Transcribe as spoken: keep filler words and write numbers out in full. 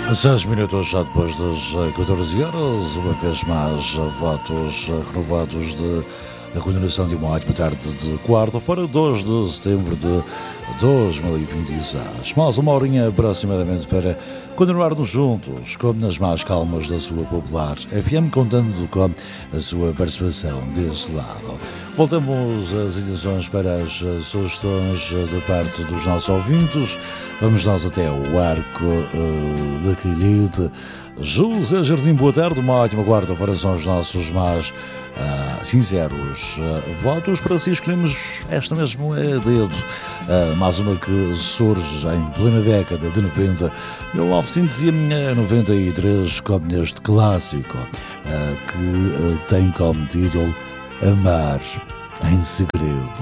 Seis minutos já depois das eh, catorze horas, uma vez mais eh, votos eh, renovados de a continuação de uma ótima tarde de quarta-feira, dois de setembro de dois mil e vinte e seis. Mais uma horinha aproximadamente para continuarmos juntos com as mais calmas da sua popular F M, contando com a sua participação desse lado. Voltamos às indicações para as eh, sugestões eh, da parte dos nossos ouvintes. Vamos nós até o Arco uh, da Quilhite. José Jardim, boa tarde, uma ótima quarta-feira, são os nossos mais uh, sinceros uh, votos. Para si escolhemos esta mesmo é dedo, uh, mais uma que surge em plena década de noventa, mil novecentos e noventa e três, com este clássico uh, que uh, tem como título Amar em Segredo.